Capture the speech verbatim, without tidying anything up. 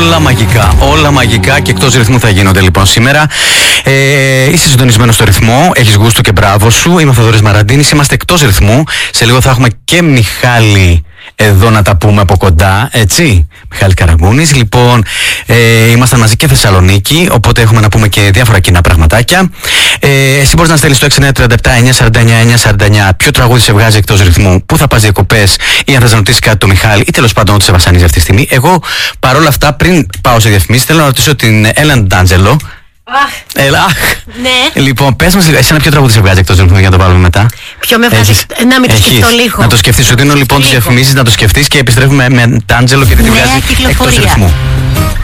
όλα μαγικά. Όλα μαγικά και εκτός ρυθμού θα γίνονται λοιπόν σήμερα. Ε, είσαι συντονισμένο στο ρυθμό, έχεις γούστο και μπράβο σου. Είμαι ο Θοδωρής Μαραντίνης, είμαστε εκτός ρυθμού. Σε λίγο θα έχουμε και Μιχάλη εδώ να τα πούμε από κοντά, έτσι. Μιχάλη Καραγκούνης. Λοιπόν, ε, ήμασταν μαζί και Θεσσαλονίκη, οπότε έχουμε να πούμε και διάφορα κοινά πραγματάκια. Ε, εσύ μπορείς να στέλνεις το έξι εννιά τρία επτά εννιά σαράντα εννιά εννιά σαράντα εννιά ποιο τραγούδι σε βγάζει εκτός ρυθμού, πού θα πας διακοπές ή αν θες να ρωτήσεις κάτι το Μιχάλη ή τέλος πάντων ό,τι σε βασανίζει αυτή τη στιγμή. Εγώ παρόλα αυτά, πριν πάω σε διαφημίσεις, θέλω να ρωτήσω την Έλεν Ντάντζελο. Αχ. Έλα. Ναι. Λοιπόν, πες μας, εσένα ποιο τραγούδι σε βγάζει εκτός ρυθμού για να το βάλουμε μετά? Ποιο με βγάζει? Έχεις. Να μην το Έχεις. σκεφτώ λίγο. Να το σκεφτείς. Σου δίνω λοιπόν τις διαφημίσεις, να το σκεφτείς και επιστρέφουμε με Ντάντζελο και τη βγάζει εκτός ρυθμού.